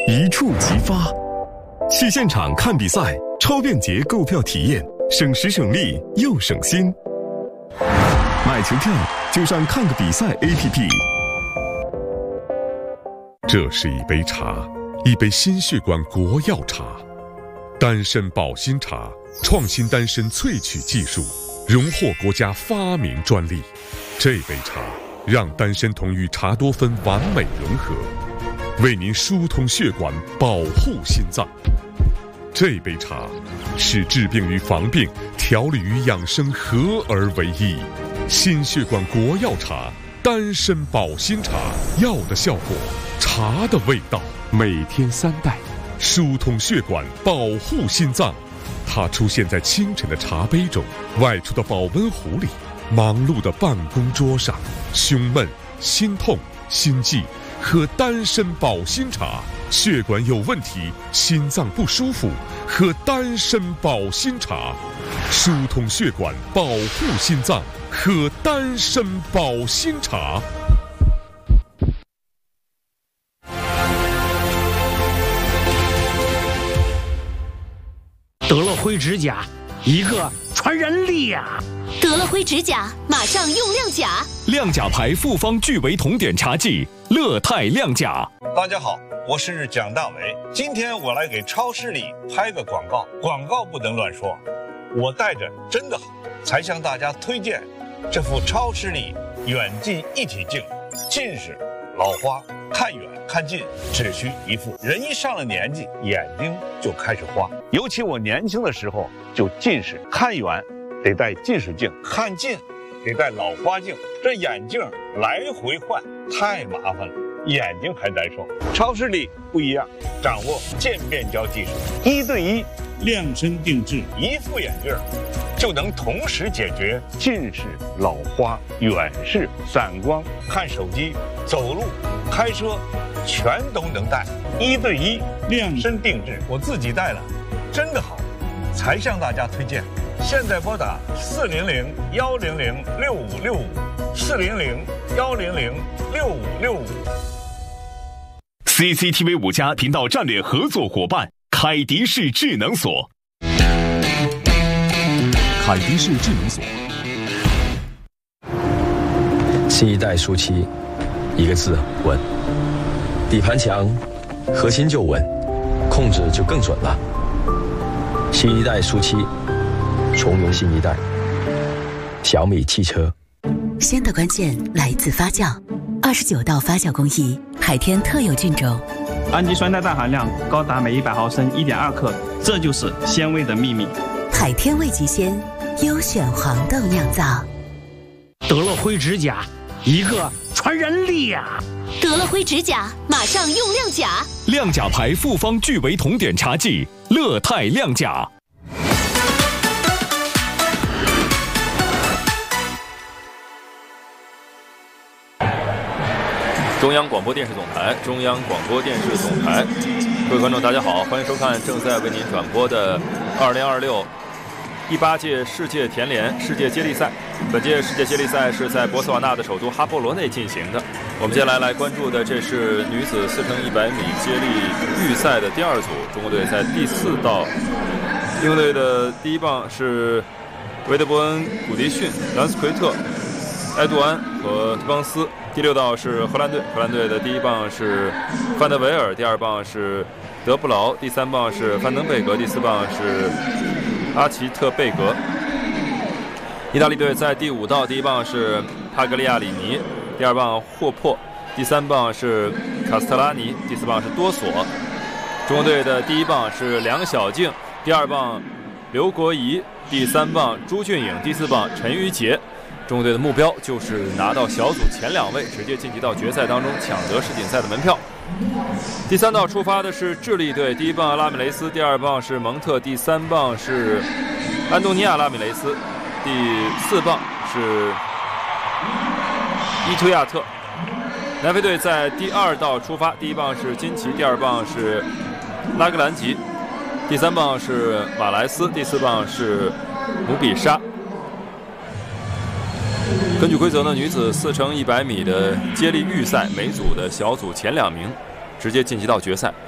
一触即发。去现场看比赛，超便捷购票体验，省时省力又省心。买球票就上看个比赛 APP。 这是一杯茶，一杯心血管国药茶，丹参保心茶，创新丹参萃取技术，荣获国家发明专利。这杯茶让丹参酮与茶多酚完美融合，为您疏通血管，保护心脏。这杯茶是治病与防病、调理与养生合而为一。心血管国药茶，丹参保心茶，药的效果，茶的味道，每天3袋，疏通血管，保护心脏。它出现在清晨的茶杯中，外出的保温壶里，忙碌的办公桌上。胸闷、心痛、心悸，喝丹参保心茶；血管有问题，心脏不舒服，喝丹参保心茶。疏通血管，保护心脏，喝丹参保心茶。 德乐辉指甲，一个传染力呀！ 德乐辉指甲，马上用亮甲。 亮甲牌复方聚维酮碘茶剂，乐泰亮甲。 大家好，我是蒋大为。今天我来给超视力拍个广告，广告不能乱说。我戴着真的好，才向大家推荐这副超视力远近一体镜。近视、老花、看远看近只需一副。人一上了年纪，眼睛就开始花。尤其我年轻的时候就近视，看远得戴近视镜，看近得戴老花镜，这眼镜来回换太麻烦了，眼睛还难受。超视力不一样，掌握渐变焦技术，1对1量身定制，一副眼镜就能同时解决近视、老花、远视、散光、看手机、走路、开车，全都能戴。1对1量身定制，我自己戴了，真的好，才向大家推荐。现在拨打400-100-6565，400-100-6565。 CCTV 5家频道战略合作伙伴凯迪士智能锁。 凯迪士智能锁。 新一代舒七，一个字稳。底盘强，核心就稳，控制就更准了。新一代舒七，从容新一代。小米汽车。 鲜的关键来自发酵，29道发酵工艺，海天特有菌种。 氨基酸的氮含量高达每100毫升1.2克，这就是鲜味的秘密。 海天味极鲜，优选黄豆酿造。 德乐辉指甲，一个传染力呀！ 德乐辉指甲，马上用亮甲。 亮甲牌复方聚维酮碘茶剂，乐泰亮甲。 中央广播电视总台，中央广播电视总台，各位观众，大家好，欢迎收看正在为您转播的2026第8届世界田联世界接力赛。本届世界接力赛是在博茨瓦纳的首都哈波罗内进行的。我们接下来关注的，这是女子4x100米接力预赛的第2组，中国队在第4道，英国队的第1棒是维德伯恩、古迪逊、兰斯奎特、埃杜安和特邦斯。第6道是荷兰队，荷兰队的第1棒是范德维尔，第2棒是德布劳，第3棒是范登贝格，第4棒是阿奇特贝格。意大利队在第5道，第1棒是帕格利亚里尼，第2棒霍珀，第3棒是卡斯特拉尼，第4棒是多索。中国队的第1棒是梁晓静，第2棒刘国仪，第3棒朱俊颖，第4棒陈瑜杰。中国队的目标就是拿到小组前2位，直接晋级到决赛当中，抢得世锦赛的门票。第3道出发的是智利队，第1棒拉米雷斯，第2棒是蒙特，第3棒是安东尼亚拉米雷斯，第4棒是伊图亚特。南非队在第2道出发，第1棒是金奇，第2棒是拉格兰吉，第3棒是马莱斯，第4棒是姆比沙。根据规则呢，女子4x100米的接力预赛，每组的小组前2名直接晋级到决赛。